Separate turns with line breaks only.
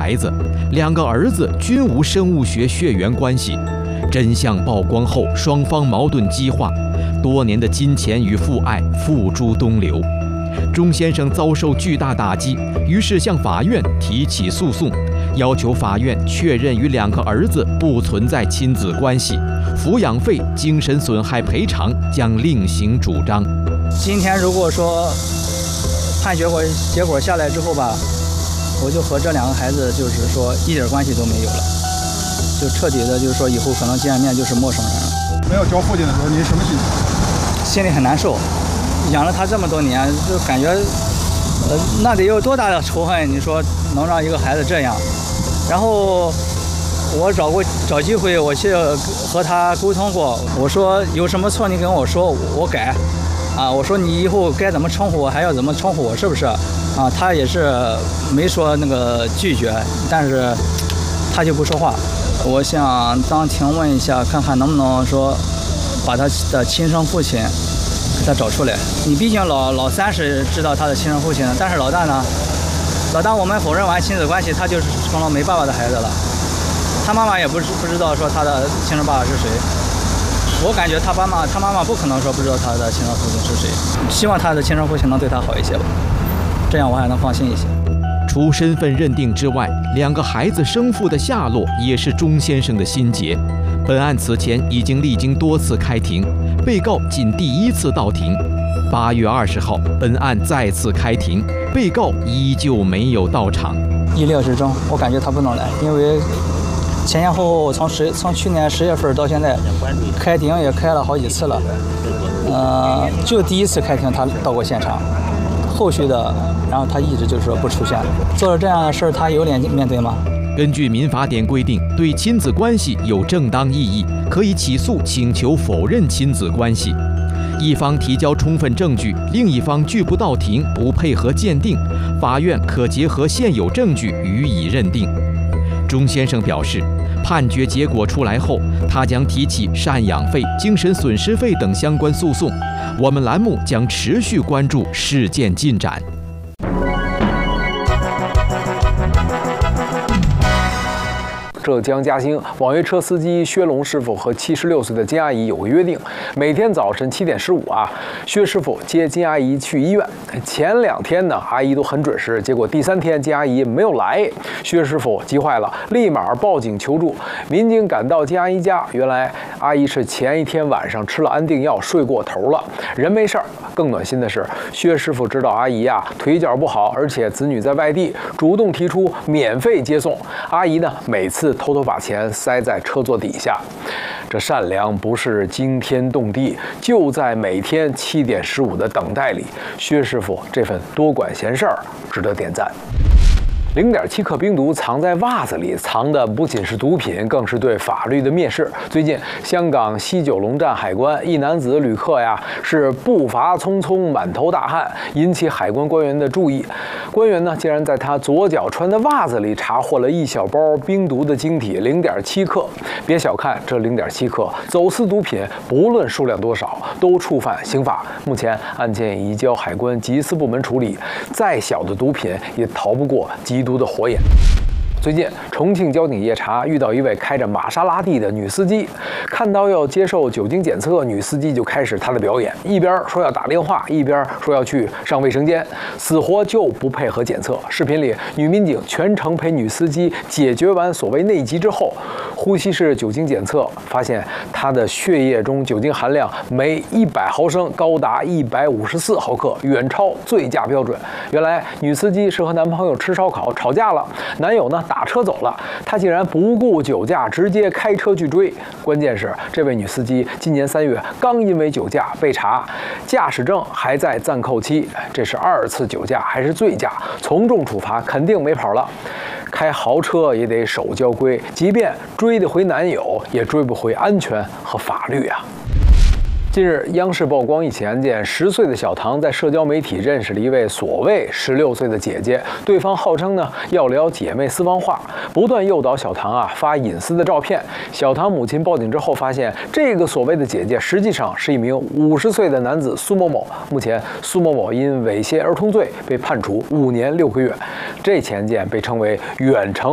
孩子，2个儿子均无生物学血缘关系。真相曝光后，双方矛盾激化，多年的金钱与父爱付诸东流。钟先生遭受巨大打击，于是向法院提起诉讼，要求法院确认与2个儿子不存在亲子关系，抚养费、精神损害赔偿将另行主张。
今天如果说判决结果下来之后吧，我就和这2个孩子就是说一点关系都没有了，就彻底的就是说以后可能见面就是陌生人了。
没有交父亲的时候，您什么心情？
心里很难受，养了他这么多年，就感觉那得有多大的仇恨？你说能让一个孩子这样？然后我找机会，我去和他沟通过，我说有什么错你跟我说，我改。啊，我说你以后该怎么称呼我，还要怎么称呼我，是不是？啊，他也是没说那个拒绝，但是他就不说话。我想当庭问一下，看看能不能说把他的亲生父亲给他找出来。你毕竟老三是知道他的亲生父亲的，但是老大呢？老大我们否认完亲子关系，他就是成了没爸爸的孩子了。他妈妈也不知道说他的亲生爸爸是谁。我感觉他妈妈不可能说不知道他的亲生父亲是谁。希望他的亲生父亲能对他好一些吧，这样我还能放心一些。
除身份认定之外，2个孩子生父的下落也是钟先生的心结。本案此前已经历经多次开庭，被告仅第1次到庭。8月20号，本案再次开庭，被告依旧没有到场。
意料之中，我感觉他不能来，因为前前后后从去年10月份到现在，开庭也开了好几次了。就第1次开庭他到过现场，后续的，然后他一直就是说不出现。做了这样的事儿，他有脸面对吗？
根据民法典规定，对亲子关系有正当异议，可以起诉请求否认亲子关系。一方提交充分证据，另一方拒不到庭，不配合鉴定，法院可结合现有证据予以认定。钟先生表示，判决结果出来后，他将提起赡养费、精神损失费等相关诉讼。我们栏目将持续关注事件进展。
浙江嘉兴网约车司机薛龙师傅和76岁的金阿姨有个约定，每天早晨7点15薛师傅接金阿姨去医院。前2天呢，阿姨都很准时，结果第3天金阿姨没有来，薛师傅急坏了，立马报警求助。民警赶到金阿姨家，原来阿姨是前1天晚上吃了安定药，睡过头了，人没事儿。更暖心的是，薛师傅知道阿姨腿脚不好，而且子女在外地，主动提出免费接送。阿姨呢，每次偷偷把钱塞在车座底下。这善良不是惊天动地，就在每天7点15的等待里，薛师傅这份多管闲事儿值得点赞。0.7克冰毒藏在袜子里，藏的不仅是毒品，更是对法律的蔑视。最近，香港西九龙站海关一男子旅客是步伐匆匆，满头大汗，引起海关官员的注意。官员呢，竟然在他左脚穿的袜子里查获了1小包冰毒的晶体0.7克。别小看这0.7克，走私毒品不论数量多少，都触犯刑法。目前案件移交海关缉私部门处理，再小的毒品也逃不过缉毒的火眼。最近，重庆交警夜查遇到一位开着玛莎拉蒂的女司机，看到要接受酒精检测，女司机就开始她的表演，一边说要打电话，一边说要去上卫生间，死活就不配合检测。视频里，女民警全程陪女司机解决完所谓内急之后，呼吸式酒精检测发现她的血液中酒精含量每100毫升高达154毫克，远超醉驾标准。原来女司机是和男朋友吃烧烤吵架了，男友呢打车走了，她竟然不顾酒驾，直接开车去追。关键是这位女司机今年3月刚因为酒驾被查，驾驶证还在暂扣期，这是2次酒驾还是醉驾，从重处罚肯定没跑了。开豪车也得守交规，即便追得回男友，也追不回安全和法律啊。近日，央视曝光一起案件，10岁的小唐在社交媒体认识了一位所谓16岁的姐姐，对方号称呢要聊姐妹私房话，不断诱导小唐发隐私的照片。小唐母亲报警之后发现，这个所谓的姐姐实际上是一名50岁的男子苏某某。目前，苏某某因猥亵儿童罪被判处5年6个月。这起案件被称为远程